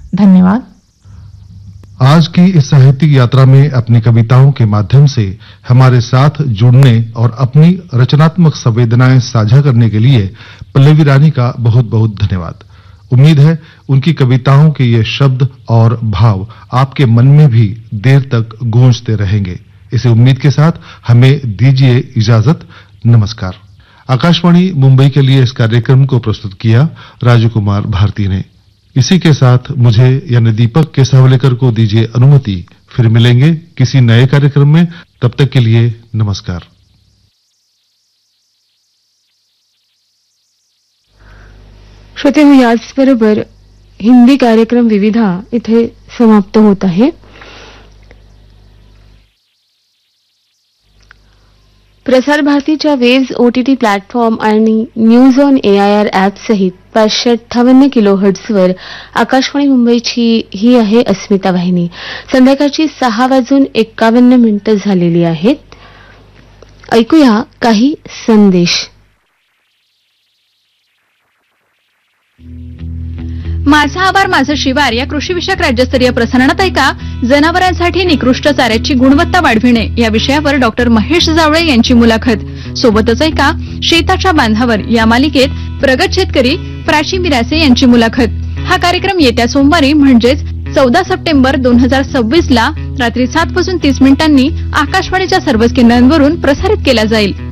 धन्यवाद। आज की इस साहित्यिक यात्रा में अपनी कविताओं के माध्यम से हमारे साथ जुड़ने और अपनी रचनात्मक संवेदनाएं साझा करने के लिए पल्लवी रानी का बहुत बहुत धन्यवाद। उम्मीद है उनकी कविताओं के ये शब्द और भाव आपके मन में भी देर तक गूंजते रहेंगे। इसी उम्मीद के साथ हमें दीजिए इजाजत। नमस्कार। आकाशवाणी मुंबई के लिए इस कार्यक्रम को प्रस्तुत किया राजू कुमार भारती ने। इसी के साथ मुझे यानी दीपक केसावलेकर को दीजिए अनुमति। फिर मिलेंगे किसी नए कार्यक्रम में। तब तक के लिए नमस्कार। श्रोतेहो, याचबरोबर हिंदी कार्यक्रम विविधा इथे समाप्त होत आहे। प्रसार भारतीच्या वेव्स OTT प्लॅटफॉर्म आणि न्यूज ऑन AIR ॲप सहित 558 किलोहर्ट्झवर आकाशवाणी मुंबईची ही आहे अस्मिता वाहिनी। संध्याकाळची 6:51 झालेली आहेत। ऐकूया काही संदेश। माझा आभार माझं शिवार या कृषीविषयक राज्यस्तरीय प्रसारणात ऐका जनावरांसाठी निकृष्ट चाऱ्याची गुणवत्ता वाढविणे या विषयावर डॉक्टर महेश जावळे यांची मुलाखत। सोबतच ऐका शेताच्या बांधावर या मालिकेत प्रगत शेतकरी प्राची मिरासे यांची मुलाखत। हा कार्यक्रम येत्या सोमवारी म्हणजेच 14 सप्टेंबर 2026 ला रात्री 7:30 आकाशवाणीच्या सर्वच केंद्रांवरून प्रसारित केला जाईल।